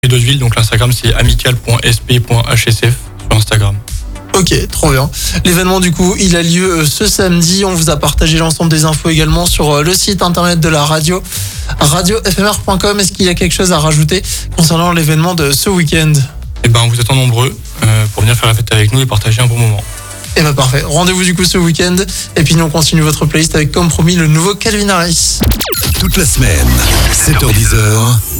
et d'autres villes. Donc l'Instagram c'est amical.sp.hsf sur Instagram. Ok, trop bien. L'événement du coup, il a lieu ce samedi. On vous a partagé l'ensemble des infos également sur le site internet de la radio, radiofmr.com. Est-ce qu'il y a quelque chose à rajouter concernant l'événement de ce week-end ? Et ben vous êtes nombreux pour venir faire la fête avec nous et partager un bon moment. Et ben parfait. Rendez-vous du coup ce week-end. Et puis nous on continue votre playlist avec comme promis le nouveau Calvin Harris. Toute la semaine, 7h-10h.